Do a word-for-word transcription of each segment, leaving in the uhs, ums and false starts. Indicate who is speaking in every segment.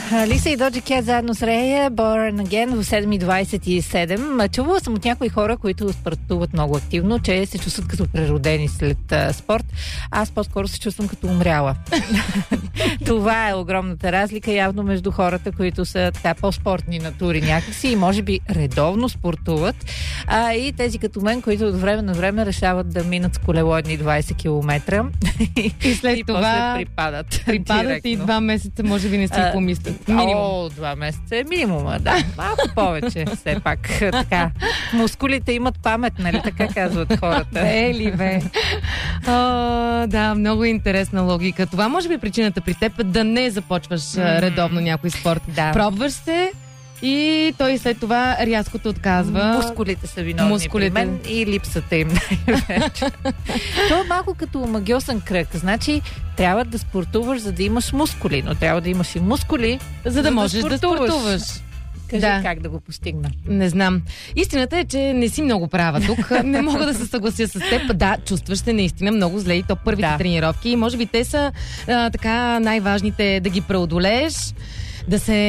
Speaker 1: Лиса и Доджи Кет заедно с Рея, Born Again в седем и двайсет и седем. Чувала съм от някои хора, които спортуват много активно, че се чувстват като преродени след а, спорт. Аз по-скоро се чувствам като умряла. Това е огромната разлика явно между хората, които са така по-спортни натури някакси и може би редовно спортуват. А, и тези като мен, които от време на време решават да минат с колело едни двайсет километра
Speaker 2: и след
Speaker 1: и
Speaker 2: това
Speaker 1: после припадат.
Speaker 2: Припадат
Speaker 1: директно.
Speaker 2: И два месеца може би не си а, помислят.
Speaker 1: Минимум. О, два месеца е минимума, да. Малко повече, все пак. Така. Мускулите имат памет, нали? Така казват хората.
Speaker 2: Е ли, бе? О, да, много интересна логика. Това може би е причината при теб да не започваш mm-hmm. редовно някой спорт.
Speaker 1: Да.
Speaker 2: Пробваш се и той след това рязко те отказва.
Speaker 1: Мускулите са виновни Мускулите. при мен и липсата им най-вече. Това е малко като магиосен кръг. Значи трябва да спортуваш, за да имаш мускули, но трябва да имаш и мускули,
Speaker 2: за, за да можеш да спортуваш. Да спортуваш.
Speaker 1: Кажи
Speaker 2: да.
Speaker 1: как да го постигна.
Speaker 2: Не знам. Истината е, че не си много права тук. Не мога да се съглася с теб. Да, чувстваш се наистина много зле и то първите да. тренировки. Може би те са а, така най-важните да ги преодолееш, да се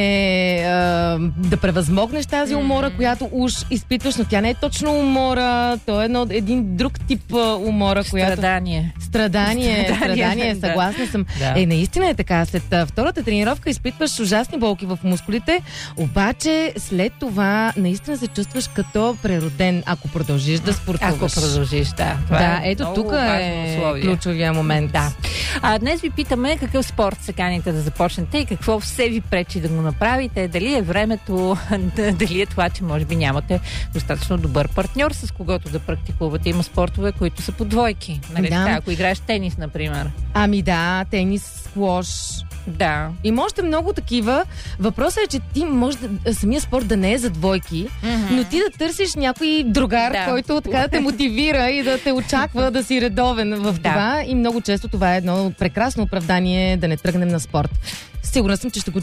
Speaker 2: а, да превъзмогнеш тази умора, mm. която уж изпитваш, но тя не е точно умора, то е едно, един друг тип а, умора, която...
Speaker 1: Страдание.
Speaker 2: Страдание, страдание, страдание
Speaker 1: да.
Speaker 2: съгласна съм.
Speaker 1: Да.
Speaker 2: Е, наистина е така. След а, втората тренировка изпитваш ужасни болки в мускулите, обаче след това наистина се чувстваш като прероден, ако продължиш да спортуваш.
Speaker 1: Ако продължиш, да. Това
Speaker 2: да,
Speaker 1: е
Speaker 2: ето тук е
Speaker 1: условие.
Speaker 2: Ключовия момент.
Speaker 1: Да. А днес ви питаме какъв спорт се каните да започнете и какво все ви пречи да го направите. Дали е времето, дали е това, че може би нямате достатъчно добър партньор, с когото да практикувате. Има спортове, които са по двойки. Нали?
Speaker 2: Да.
Speaker 1: Така, ако играеш тенис, например.
Speaker 2: Ами да, тенис, сквош.
Speaker 1: Да.
Speaker 2: Има още много такива. Въпросът е, че ти може да, самия спорт да не е за двойки, mm-hmm. но ти да търсиш някой другар, да. който така да те мотивира и да те очаква да си редовен в
Speaker 1: да.
Speaker 2: това. И много често това е едно прекрасно оправдание да не тръгнем на спорт. Сигурна съм, че ще го